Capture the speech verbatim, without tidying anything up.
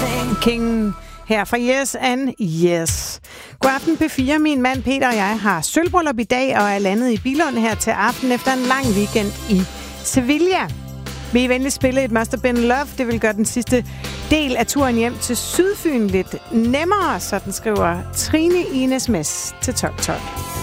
King her fra Yes and Yes. God aften P fire. Min mand Peter og jeg har sølvbryllup i dag og er landet i Billund her til aften efter en lang weekend i Sevilla. Vi er venligt spille et Must Have Been Love. Det vil gøre den sidste del af turen hjem til Sydfyn lidt nemmere, sådan skriver Trine i en sms til tolv tolv.